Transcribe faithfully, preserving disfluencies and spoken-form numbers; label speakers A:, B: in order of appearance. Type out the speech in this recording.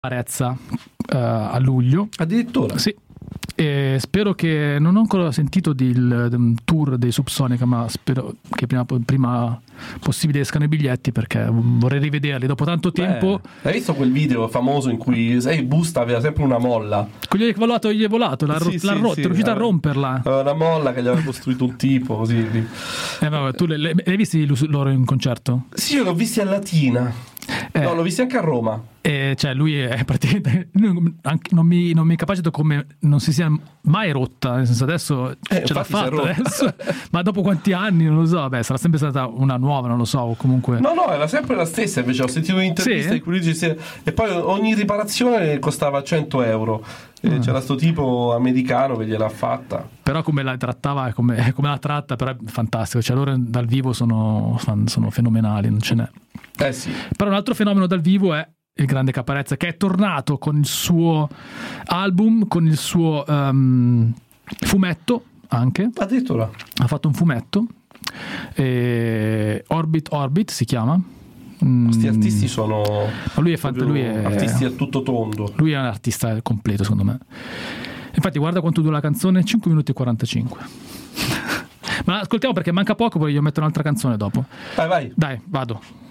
A: Arezza uh, a luglio.
B: Addirittura?
A: Sì. E spero che non ho ancora sentito del, del tour dei Subsonica, ma spero che prima, prima possibile escano i biglietti, perché vorrei rivederli dopo tanto tempo.
B: Beh, hai visto quel video famoso in cui sai, Busta aveva sempre una molla?
A: Quello gli è volato, gli è volato, l'ha,
B: sì,
A: l'ha
B: sì,
A: rotto,
B: sì,
A: è riuscito a
B: aveva,
A: romperla.
B: Aveva una molla che gli aveva costruito un tipo così.
A: Eh, vabbè, tu le, le, le hai visti loro in concerto?
B: Sì, io l'ho visti a Latina.
A: Eh,
B: no, l'ho visti anche a Roma.
A: E cioè lui è praticamente anche, non, mi, non mi capacito come non si sia mai rotta, nel senso adesso
B: eh,
A: ce l'ha fatta adesso, ma dopo quanti anni non lo so, beh, sarà sempre stata una nuova, non lo so, o comunque
B: no no era sempre la stessa. Invece ho sentito un'intervista
A: sì?
B: in cui lui dice, e poi ogni riparazione costava cento euro. E c'era sto tipo americano che gliel'ha fatta.
A: Però come la trattava e come, come la tratta, però è fantastico, cioè loro dal vivo sono, sono fenomenali, non ce n'è.
B: Eh sì.
A: Però un altro fenomeno dal vivo è il grande Caparezza, che è tornato con il suo album, con il suo um, fumetto anche.
B: Addirittura
A: Ha fatto un fumetto, eh, Orbit Orbit si chiama.
B: Questi artisti sono
A: ma lui è, fant- lui è
B: artisti a tutto tondo.
A: Lui è un artista completo, secondo me. Infatti guarda quanto dura la canzone, cinque minuti e quarantacinque. Ma ascoltiamo perché manca poco, voglio mettere un'altra canzone dopo.
B: Vai vai.
A: Dai, vado.